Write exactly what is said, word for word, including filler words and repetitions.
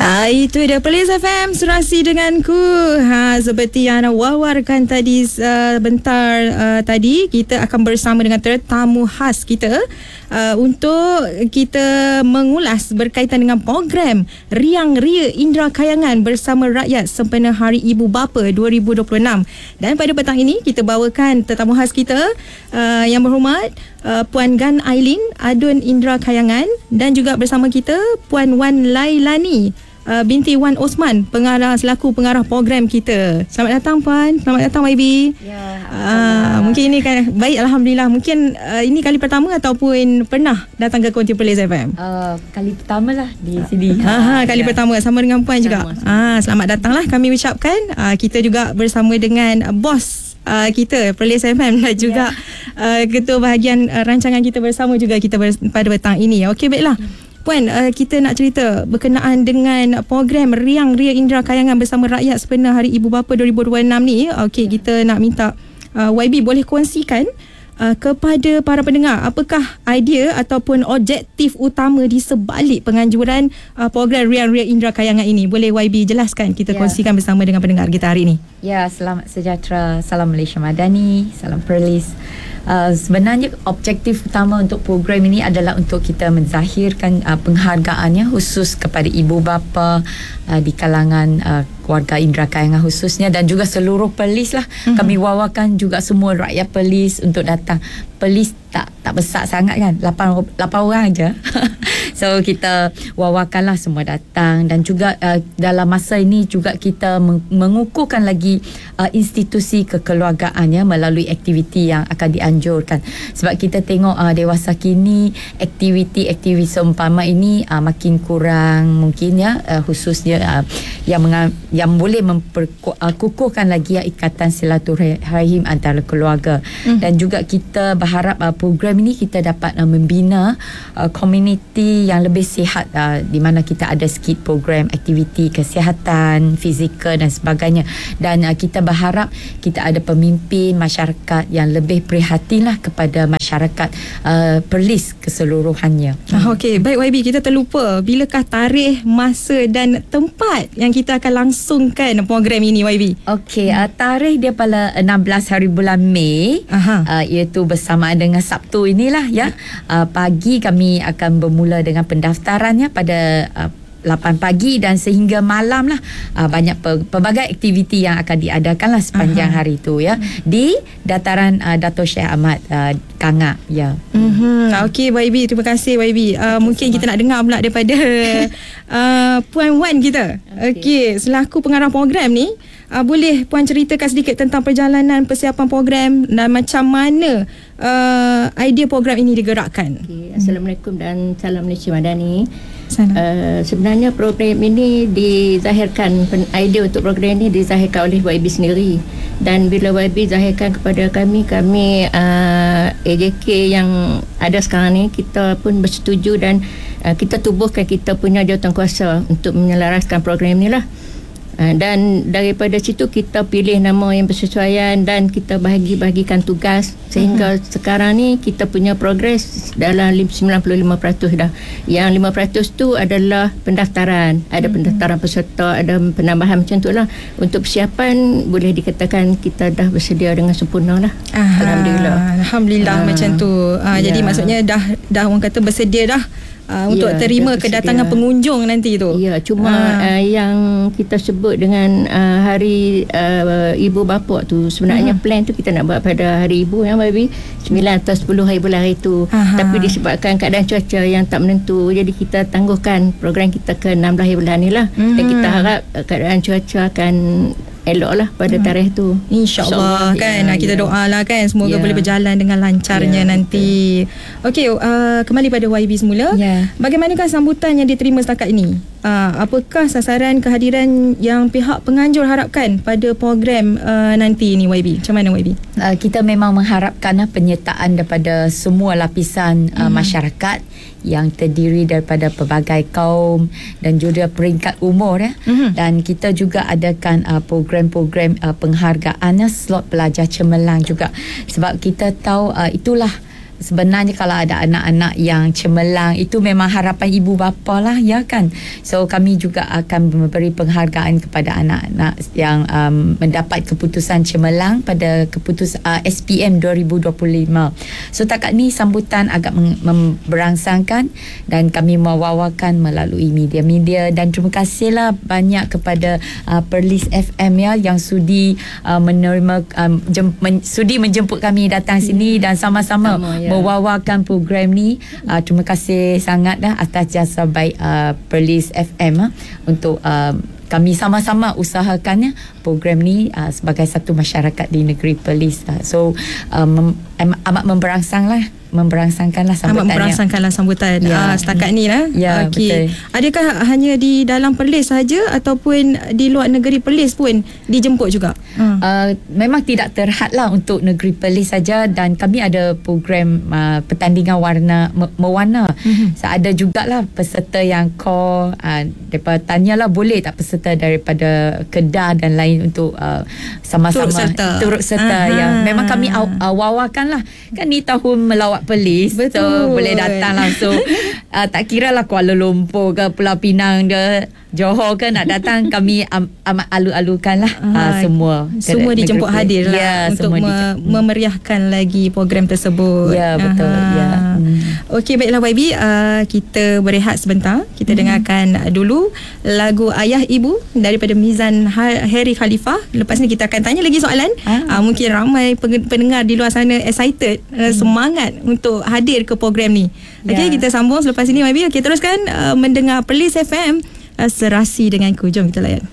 Ah, itu dia Perlis F M, Serasi denganku. Ha, seperti yang anda wawarkan tadi uh, bentar uh, tadi, kita akan bersama dengan tetamu khas kita uh, untuk kita mengulas berkaitan dengan program Riang Ria Indra Kayangan bersama rakyat sempena Hari Ibu Bapa dua ribu dua puluh enam. Dan pada petang ini kita bawakan tetamu khas kita uh, yang berhormat uh, Puan Gan Ailin Adun Indra Kayangan, dan juga bersama kita Puan Wan Lailani Uh, binti Wan Osman, pengarah selaku pengarah program kita. Selamat datang Puan, selamat datang Y B. Ya, uh, mungkin ini kan baik, alhamdulillah. Mungkin uh, ini kali pertama ataupun pernah datang ke Konti Perlis F M? Uh, kali pertama lah di sini. Ha, ha, kali ya. pertama sama dengan Puan juga. Ah, selamat datanglah kami ucapkan. Uh, kita juga bersama dengan bos Uh, kita Perlis F M dan juga yeah. uh, ketua bahagian uh, rancangan kita bersama juga kita ber- pada petang ini. Okey, baiklah. Puan, uh, kita nak cerita berkenaan dengan program Riang Ria Indra Kayangan bersama rakyat sempena Hari Ibu Bapa dua ribu dua puluh enam ni. Okey, kita nak minta uh, Y B boleh kongsikan Uh, kepada para pendengar, apakah idea ataupun objektif utama di sebalik penganjuran uh, program Riang Ria Indra Kayangan ini? Boleh Y B jelaskan, kita yeah. kongsikan bersama dengan pendengar kita hari ini. Ya, selamat sejahtera. Salam Malaysia Madani, salam Perlis. Uh, sebenarnya objektif utama untuk program ini adalah untuk kita menzahirkan uh, penghargaannya khusus kepada ibu bapa uh, di kalangan uh, keluarga Indra Kayangan khususnya, dan juga seluruh Perlis lah. Mm-hmm. Kami wawakan juga semua rakyat Perlis untuk datang. Perlis tak tak besar sangat kan, lapan orang aja. So kita wawakanlah semua datang, dan juga uh, dalam masa ini juga kita meng- mengukuhkan lagi uh, institusi kekeluargaannya melalui aktiviti yang akan dianjurkan. Sebab kita tengok uh, dewasa kini aktiviti-aktiviti seumpama ini uh, makin kurang mungkin ya, uh, khususnya uh, yang menga- yang boleh memperkukuhkan lagi ya, ikatan silaturahim antara keluarga. Mm. Dan juga kita berharap uh, program ini kita dapat uh, membina uh, komuniti yang lebih sihat, uh, di mana kita ada sikit program aktiviti kesihatan fizikal dan sebagainya. Dan uh, kita berharap kita ada pemimpin masyarakat yang lebih prihatinlah kepada masyarakat uh, Perlis keseluruhannya. Ah, Okey, baik Y B, kita terlupa bilakah tarikh, masa dan tempat yang kita akan langsungkan program ini Y B? Okey, uh, tarikh dia pada enam belas hari bulan Mei, uh, iaitu bersamaan dengan Sabtu inilah ya. Uh, pagi kami akan bermula dengan pendaftarannya pada uh, lapan pagi dan sehingga malam lah. Uh, banyak pe- pelbagai aktiviti yang akan diadakan lah sepanjang Aha. hari itu ya, di dataran uh, Dato' Syekh Ahmad uh, Kangak ya. Mm-hmm. Okey Y B, terima kasih Y B. Uh, mungkin kita nak dengar pula daripada uh, Puan Wan kita. Okey, okay, selaku pengarah program ni, uh, boleh Puan ceritakan sedikit tentang perjalanan persiapan program dan macam mana uh, idea program ini digerakkan. Okay. Assalamualaikum dan salam Malaysia Madani. Uh, sebenarnya program ini dizahirkan, idea untuk program ini dizahirkan oleh Y B sendiri, dan bila Y B zahirkan kepada kami, kami uh, A J K yang ada sekarang ni, kita pun bersetuju dan uh, kita tubuhkan kita punya jawatankuasa untuk menyelaraskan program ni lah. Uh, dan daripada situ kita pilih nama yang bersesuaian dan kita bahagi-bahagikan tugas sehingga uh-huh. sekarang ni kita punya progres dalam sembilan puluh lima peratus dah. Yang lima peratus tu adalah pendaftaran, ada uh-huh. pendaftaran peserta, ada penambahan macam tu lah. Untuk persiapan boleh dikatakan kita dah bersedia dengan sempurna lah. Aha. Alhamdulillah. Alhamdulillah uh, macam tu. Uh, ya. Jadi maksudnya dah dah orang kata bersedia dah Uh, untuk ya, terima kedatangan pengunjung nanti tu. Ya, cuma uh. Uh, yang kita sebut dengan uh, hari uh, ibu bapa tu sebenarnya uh-huh. plan tu kita nak buat pada hari ibu yang baby sembilan atau sepuluh hari bulan hari tu. Uh-huh. Tapi disebabkan keadaan cuaca yang tak menentu, jadi kita tangguhkan program kita ke enam belas hari bulan ni lah. Uh-huh. Dan kita harap uh, keadaan cuaca akan elok lah pada tarikh tu, InsyaAllah kan. Ya, kita ya. doalah kan semoga ya. boleh berjalan dengan lancarnya ya, nanti. Okey, uh, kembali pada Y B semula. ya. Bagaimanakah sambutan yang diterima setakat ini? Uh, apakah sasaran kehadiran yang pihak penganjur harapkan pada program uh, nanti ni Y B? Macam mana Y B? Uh, kita memang mengharapkan uh, penyertaan daripada semua lapisan uh, hmm. masyarakat yang terdiri daripada pelbagai kaum dan juga peringkat umur ya. Mm-hmm. Dan kita juga adakan uh, program-program uh, penghargaan uh, slot pelajar cemerlang juga, sebab kita tahu uh, itulah sebenarnya kalau ada anak-anak yang cemerlang, itu memang harapan ibu bapa lah, ya kan. So kami juga akan memberi penghargaan kepada anak-anak yang um, mendapat keputusan cemerlang pada keputus uh, S P M dua ribu dua puluh lima. So takat ni sambutan agak memberangsangkan dan kami mewawarkan melalui media-media, dan terima kasihlah banyak kepada uh, Perlis F M ya yang sudi uh, menerima um, jem, men, sudi menjemput kami datang sini dan sama-sama Sama, ya. mewawarkan program ni. Uh, terima kasih sangat dah atas jasa baik uh, Perlis F M uh, untuk uh, kami sama-sama usahakannya program ni uh, sebagai satu masyarakat di negeri Perlis. Uh, so um, mem, amat memberangsang lah memberangsangkanlah sambutannya. Amat memberangsangkanlah sambutan ya. uh, setakat ni lah. Ya, okay. betul. Adakah hanya di dalam Perlis sahaja ataupun di luar negeri Perlis pun dijemput juga? Uh. Uh, memang tidak terhad lah untuk negeri Perlis saja, dan kami ada program uh, pertandingan warna me- mewarna. Mm-hmm. So, ada jugalah peserta yang call, uh, mereka tanyalah boleh tak peserta daripada Kedah dan lain untuk uh, sama-sama turut serta, turut serta ya. Memang kami aw- awawarkan lah, kan ni tahun melawat Perlis. Betul. So boleh datang lah. So uh, tak kira lah Kuala Lumpur ke Pulau Pinang ke Johor ke nak datang, kami am, amat alu-alukan lah uh, semua. Semua dijemput hadir lah ya, untuk me- memeriahkan lagi program tersebut. Ya, betul. Aha. Ya. Hmm. Okey, baiklah Y B, uh, kita berehat sebentar. Kita hmm. dengarkan dulu lagu Ayah Ibu daripada Mizan Harry Khalifah. Lepas ni kita akan tanya lagi soalan. Ah. Uh, mungkin ramai pendengar di luar sana excited, uh, hmm. semangat untuk hadir ke program ni. Okey, ya. Kita sambung selepas ini Y B. Okey, teruskan uh, mendengar Perlis F M, uh, Serasi Denganku. Jom kita layan.